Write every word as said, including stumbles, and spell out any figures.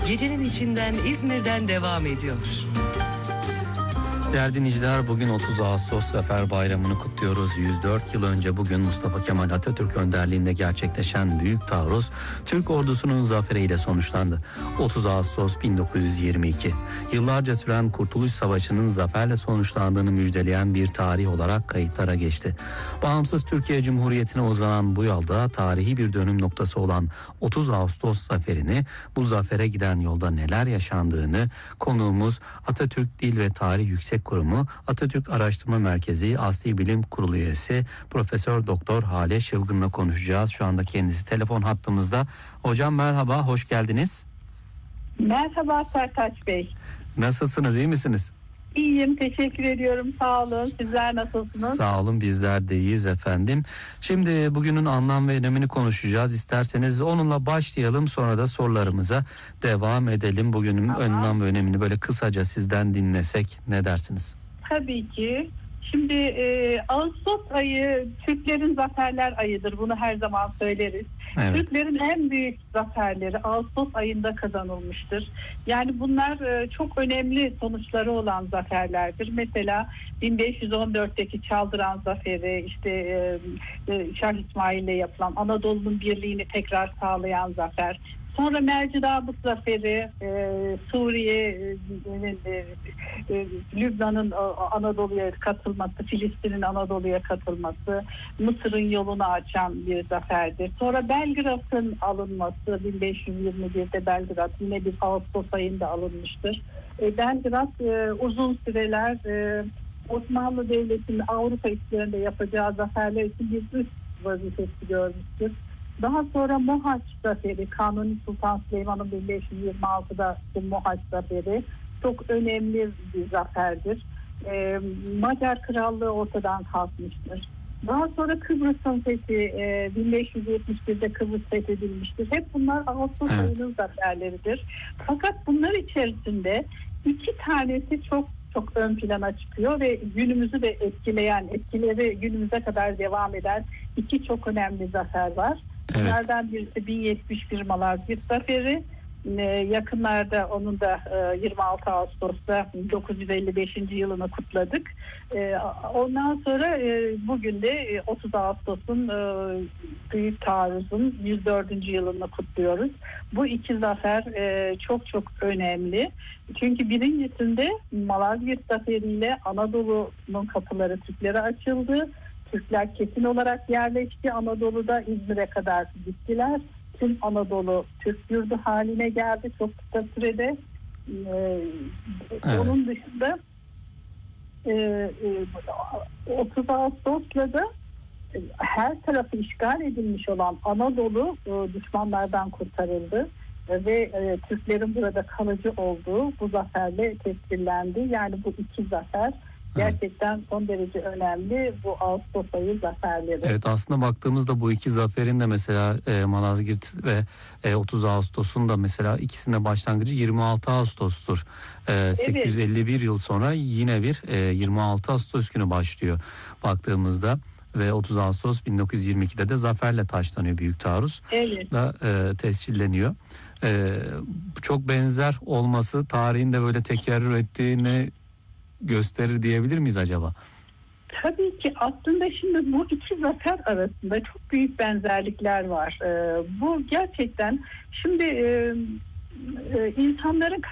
gecenin içinden İzmir'den devam ediyor. Değerli dinleyiciler, bugün otuz Ağustos Zafer Bayramı'nı kutluyoruz. yüz dört yıl önce bugün Mustafa Kemal Atatürk önderliğinde gerçekleşen büyük taarruz Türk ordusunun zaferiyle sonuçlandı. otuz Ağustos bin dokuz yüz yirmi iki. Yıllarca süren Kurtuluş Savaşı'nın zaferle sonuçlandığını müjdeleyen bir tarih olarak kayıtlara geçti. Bağımsız Türkiye Cumhuriyeti'ne uzanan bu yolda tarihi bir dönüm noktası olan otuz Ağustos zaferini, bu zafere giden yolda neler yaşandığını konuğumuz Atatürk Dil ve Tarih Yüksek Kurumu Atatürk Araştırma Merkezi Asli Bilim Kurulu üyesi Profesör Doktor Hale Şıvgın'la konuşacağız. Şu anda kendisi telefon hattımızda. Hocam merhaba, hoş geldiniz. Merhaba Sertaç Bey. Nasılsınız, iyi misiniz? İyiyim, teşekkür ediyorum. Sağ olun. Sizler nasılsınız? Sağ olun, bizler de iyiyiz efendim. Şimdi bugünün anlam ve önemini konuşacağız. İsterseniz onunla başlayalım, sonra da sorularımıza devam edelim. Bugünün Tamam. anlam ve önemini böyle kısaca sizden dinlesek ne dersiniz? Tabii ki. Şimdi e, Ağustos ayı Türklerin zaferler ayıdır. Bunu her zaman söyleriz. Evet. Türklerin en büyük zaferleri Ağustos ayında kazanılmıştır. Yani bunlar e, çok önemli sonuçları olan zaferlerdir. Mesela bin beş yüz on dörtteki Çaldıran Zaferi, işte e, e, Şah İsmail'le yapılan Anadolu'nun birliğini tekrar sağlayan zafer. Sonra Mercidabık Zaferi, e, Suriye'nin, e, e, Lübnan'ın Anadolu'ya katılması, Filistin'in Anadolu'ya katılması, Mısır'ın yolunu açan bir zaferdir. Sonra Belgrad'ın alınması, bin beş yüz yirmi birde Belgrad yine bir Ağustos ayında alınmıştır. E, Belgrad e, uzun süreler e, Osmanlı Devleti'nin Avrupa işlerinde yapacağı zaferler için bir üst vazifesi görmüştür. Daha sonra Mohaç Zaferi, Kanuni Sultan Süleyman'ın bin beş yüz yirmi altıda Mohaç Zaferi çok önemli bir zaferdir. Ee, Macar Krallığı ortadan kalkmıştır. Daha sonra Kıbrıs'ın fethi e, bin beş yüz yetmiş birde Kıbrıs fethedilmiştir. Hep bunlar Ağustos Evet. ayının zaferleridir. Fakat bunlar içerisinde iki tanesi çok çok ön plana çıkıyor ve günümüzü de etkileyen, etkileri günümüze kadar devam eden iki çok önemli zafer var. Evet. Bunlardan birisi bin yetmiş bir Malazgirt Zaferi. Ee, yakınlarda onun da e, yirmi altı Ağustos'ta bin dokuz yüz elli beşinci yılını kutladık. Ee, ondan sonra e, bugün de e, otuz Ağustos'un e, Büyük Taarruz'un yüz dördüncü yılını kutluyoruz. Bu iki zafer e, çok çok önemli. Çünkü birincisinde Malazgirt Zaferi'yle Anadolu'nun kapıları Türklere açıldı. Türkler kesin olarak yerleşti. Anadolu'da İzmir'e kadar gittiler. Tüm Anadolu Türk yurdu haline geldi çok kısa sürede. Ee, Evet. Onun dışında e, e, otuz Ağustos'la da e, her tarafı işgal edilmiş olan Anadolu e, düşmanlardan kurtarıldı. E, ve e, Türklerin burada kalıcı olduğu bu zaferle tescillendi. Yani bu iki zafer gerçekten son derece önemli, bu Ağustos ayı zaferleri. Evet, aslında baktığımızda bu iki zaferin de mesela e, Malazgirt ve e, otuz Ağustos'un da mesela ikisinin de başlangıcı yirmi altı Ağustos'tur. E, sekiz yüz elli bir yıl sonra yine bir e, yirmi altı Ağustos günü başlıyor baktığımızda ve otuz Ağustos bin dokuz yüz yirmi ikide de zaferle taşlanıyor büyük taarruz. Evet. Da e, tescilleniyor. E, çok benzer olması tarihin de böyle tekerrür ettiğini gösterir diyebilir miyiz acaba? Tabii ki aslında şimdi bu iki zafer arasında çok büyük benzerlikler var. Ee, bu gerçekten şimdi e, e, insanların